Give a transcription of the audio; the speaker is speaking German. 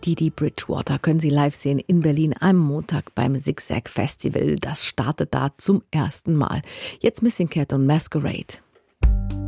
Didi Bridgewater können Sie live sehen in Berlin am Montag beim Zigzag Festival. Das startet da zum ersten Mal. Jetzt Missing Cat und Masquerade.